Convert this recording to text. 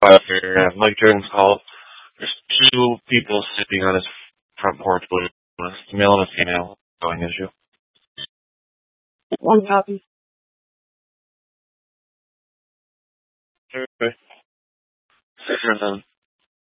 quiet here. Mike Jordan's call. There's two people sitting on his front porch with us, a male and a female, going issue. One copy. Okay. Sure then.